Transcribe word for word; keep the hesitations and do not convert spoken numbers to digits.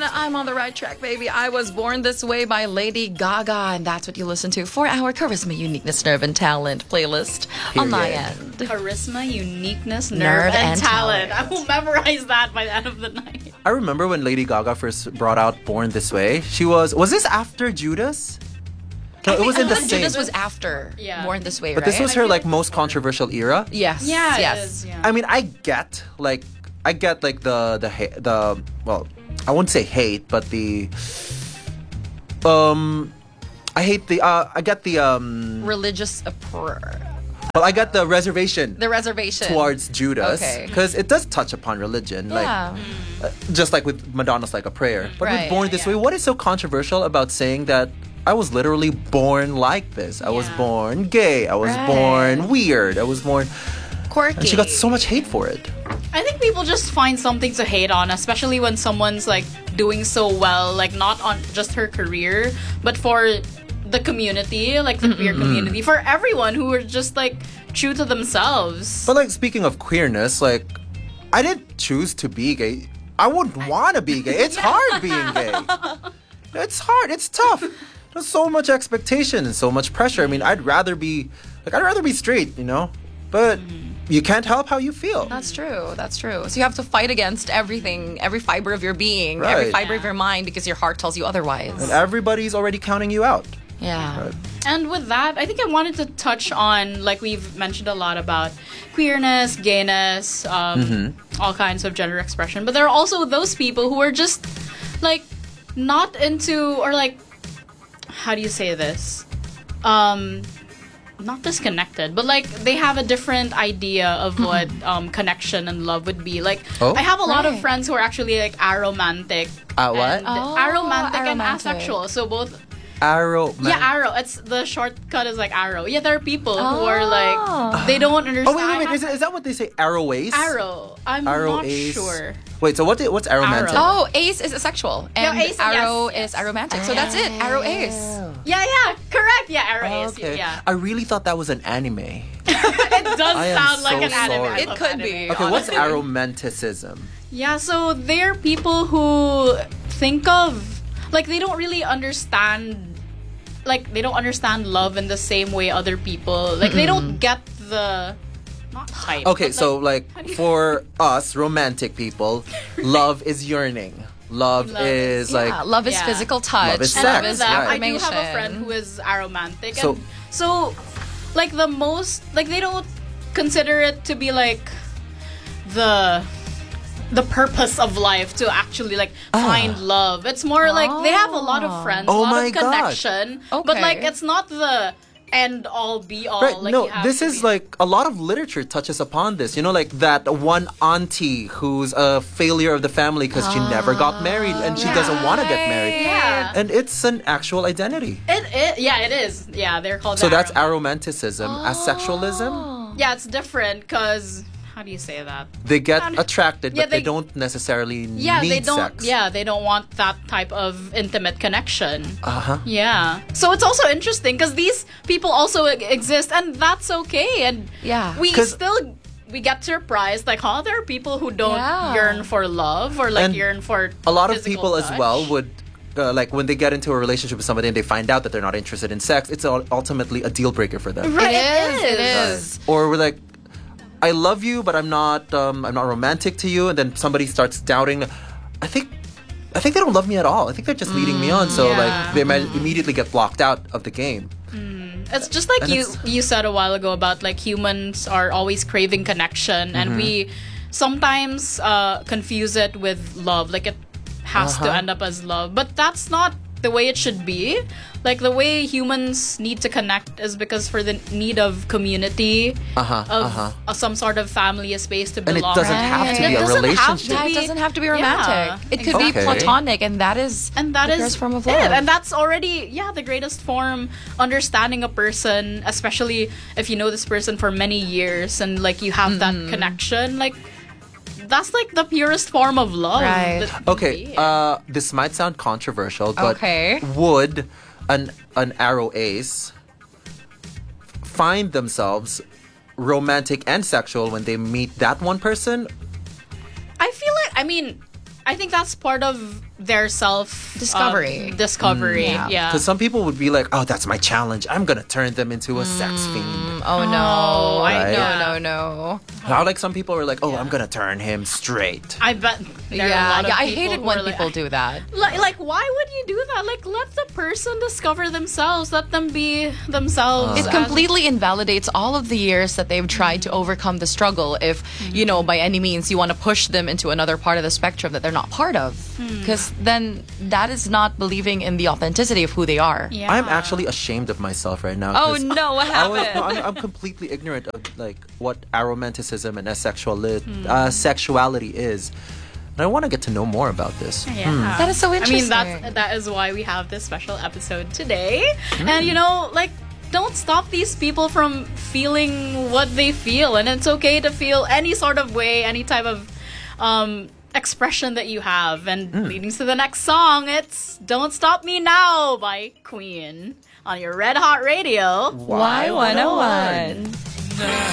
I'm on the right track, baby. I Was Born This Way by Lady Gaga, and that's what you listen to for our Charisma, Uniqueness, Nerve, and Talent playlist on my end. Charisma, uniqueness, nerve, Nerve and, and talent. talent. I will memorize that by the end of the night. I remember when Lady Gaga first brought out Born This Way. She was... Was this after Judas? No, it was in the Judas same... Judas was after Yeah. Born This Way, But right? this was her, like, most controversial era. Yes. Yeah, yes. it is. Yeah. I mean, I get, like... I get, like, the... The... ha- the well, I won't say hate, but the... Um... I hate the... Uh, I get the... um. Religious appro- Well, I get the reservation. The reservation. Towards Judas. Okay. Because it does touch upon religion. Yeah. Like, uh, just like with Madonna's Like a Prayer. But Right, with Born yeah, This yeah. Way, what is so controversial about saying that I was literally born like this? I was Yeah. born gay. I was Right. born weird. I was born... Quirky. And she got so much hate for it. I think people just find something to hate on, especially when someone's like doing so well, like not on just her career, but for the community, like the queer community, for everyone who are just like true to themselves. But like, speaking of queerness, like, I didn't choose to be gay. I wouldn't want to be gay. It's hard being gay. It's hard. It's tough. There's so much expectation and so much pressure. I mean, I'd rather be, like, I'd rather be straight, you know? But you can't help how you feel. That's true. That's true. So you have to fight against everything, every fiber of your being, every Right. fiber of your mind, because your heart tells you otherwise. And everybody's already counting you out. Yeah. And with that, I think I wanted to touch on, like we've mentioned a lot about queerness, gayness, um, all kinds of gender expression. But there are also those people who are just, like, not into, or like, how do you say this? Um, not disconnected, but like they have a different idea of what um, connection and love would be. Like, Oh? I have a lot of Right. friends who are actually like aromantic. Uh, what? And Oh, aromantic and aromantic. asexual. So both. Arrow. Man. Yeah, arrow. It's the shortcut is like arrow. Yeah, there are people who are like Oh. they don't understand. Oh, wait, wait, wait. Is, it, is that what they say? Arrow ace? arrow? I'm Arrow not ace. sure. Wait, so what? What's aromantic? Arrow. Oh, ace is asexual, and ace, arrow yes, is yes. aromantic. So that's it. Arrow ace. Yeah, yeah, correct. Yeah, arrow Oh, ace. okay. Yeah, I really thought that was an anime. it does I am sound like so an anime. sorry. I It love could anime. be. Okay, what's honestly. aromanticism? Yeah, so they're people who think of like they don't really understand like they don't understand love in the same way other people like they don't get the not type. Okay, but, so like, like how do you- for us romantic people, love is yearning. Love, Love is is- like Yeah, love is Yeah. physical touch. Love is and sex, with right. that, I do information. have a friend who is aromantic, So- and so like the most like they don't consider it to be like the the purpose of life to actually like find love. It's more like they have a lot of friends, Oh a lot my of God. connection, but Okay. like it's not the end all be all. right. Like, no, you have this to is be- like a lot of literature touches upon this. You know, like that one auntie who's a failure of the family because she never got married and she doesn't want to get married. yeah. And it's an actual identity. It, it yeah it is yeah they're called So that's arom- aromanticism. Asexualism, yeah it's different because how do you say that they get Um, attracted, yeah, but they, they- don't necessarily yeah need they don't sex. yeah they don't want that type of intimate connection. Uh huh. Yeah. So it's also interesting because these people also e- exist, and that's okay. And Yeah. we 'Cause- still we get surprised, like, huh? There are people who don't Yeah. yearn for love or like And yearn for A lot of physical people as touch. well would. Uh, like when they get into a relationship with somebody and they find out that they're not interested in sex, it's ul- ultimately a deal breaker for them. Right, It is. It is. is. Or we're like, I love you, but I'm not. Um, I'm not romantic to you. And then somebody starts doubting. I think, I think they don't love me at all. I think they're just leading me on. So yeah. like they imme- immediately get blocked out of the game. It's just like And you it's- you said a while ago about like humans are always craving connection, Mm-hmm. and we sometimes uh, confuse it with love. Like it has to Uh-huh. end up as love, but that's not the way it should be. Like the way humans need to connect is because for the need of community, Uh-huh, of uh-huh. uh, some sort of family, a space to And it belong. doesn't have to And be it a doesn't have relationship. to Yeah, it be- doesn't have to be romantic. Yeah, It could Okay. be platonic, and that is and that the is purest form of it. love. And that's already yeah the greatest form, understanding a person, especially if you know this person for many years and like you have that connection, like that's like the purest form of love. Right. that can Okay, be. uh, this might sound controversial, but Okay. would an an arrow ace find themselves romantic and sexual when they meet that one person? I feel like I mean I think that's part of their self Discovery. um, discovery. yeah. yeah. Because some people would be like, "Oh, that's my challenge. I'm gonna turn them into a sex fiend." Oh no! Oh, I- Right. No, yeah. no, no. How like some people are like, "Oh, I'm gonna turn him straight." I bet there are a Yeah, lot of yeah. I people hate it who when are like- people do that. Like, like, why would you do that? Like, let the person discover themselves. Let them be themselves. It as- completely invalidates all of the years that they've tried to overcome the struggle. If, you know, by any means you want to push them into another part of the spectrum that they're not part of. Because then that is not believing in the authenticity of who they are. Yeah. I'm actually ashamed of myself right now. Oh 'cause no, what I was, happened? no, I'm, I'm completely ignorant of like what aromanticism and asexuali- uh, sexuality is. And I want to get to know more about this. Yeah. That is so I mean, interesting. that's that is why we have this special episode today. And you know, like, don't stop these people from feeling what they feel, and it's okay to feel any sort of way, any type of um, expression that you have. And leading to the next song, it's "Don't Stop Me Now" by Queen on your Red Hot Radio. Y one oh one.